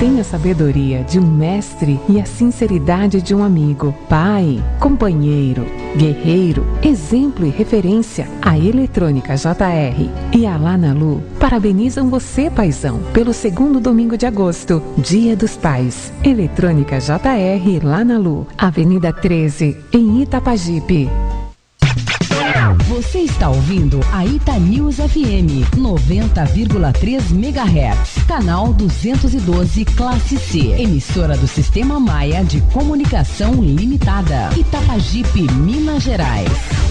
Tem a sabedoria de um mestre e a sinceridade de um amigo. Pai, companheiro, guerreiro, exemplo e referência. A Eletrônica JR e a Lanalu parabenizam você, paizão, pelo segundo domingo de agosto, Dia dos Pais. Eletrônica JR Lanalu, Avenida 13, em Itapajipe. Você está ouvindo a Ita News FM 90,3 MHz, canal 212 Classe C, emissora do Sistema Maia de Comunicação Limitada, Itapajipe, Minas Gerais.